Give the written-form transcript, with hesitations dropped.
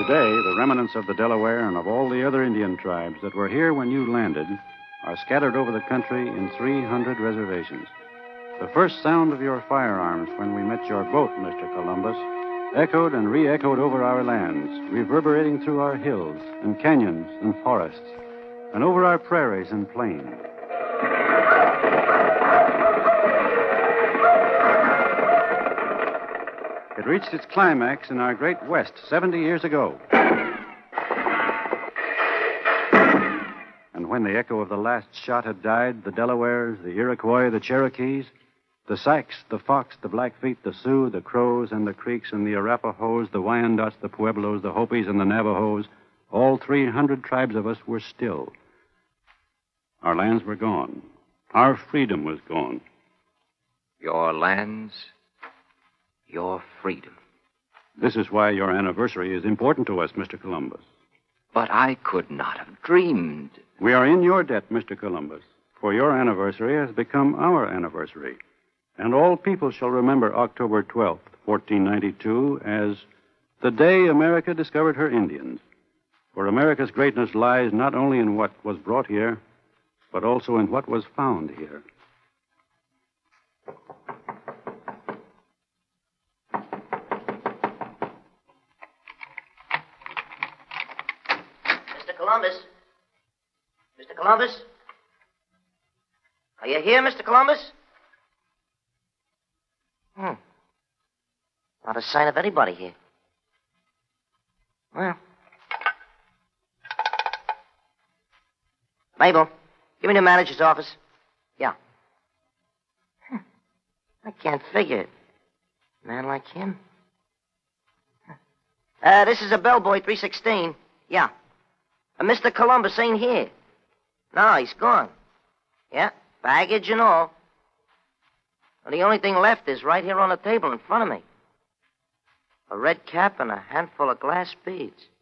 Today, the remnants of the Delaware and of all the other Indian tribes that were here when you landed are scattered over the country in 300 reservations. The first sound of your firearms when we met your boat, Mr. Columbus, echoed and re-echoed over our lands, reverberating through our hills and canyons and forests, and over our prairies and plains. It reached its climax in our great West 70 years ago. And when the echo of the last shot had died, the Delawares, the Iroquois, the Cherokees, the Sacs, the Fox, the Blackfeet, the Sioux, the Crows, and the Creeks, and the Arapahoes, the Wyandots, the Pueblos, the Hopis, and the Navajos, all 300 tribes of us were still. Our lands were gone. Our freedom was gone. Your lands, your freedom. This is why your anniversary is important to us, Mr. Columbus. But I could not have dreamed. We are in your debt, Mr. Columbus, for your anniversary has become our anniversary. And all people shall remember October 12th, 1492, as the day America discovered her Indians. For America's greatness lies not only in what was brought here, but also in what was found here. Mr. Columbus? Mr. Columbus? Are you here, Mr. Columbus? Not a sign of anybody here. Well. Mabel, give me the manager's office. Yeah. I can't figure it. A man like him. This is a bellboy, 316. Yeah. Mr. Columbus ain't here. No, he's gone. Yeah, baggage and all. Well, the only thing left is right here on the table in front of me. A red cap and a handful of glass beads.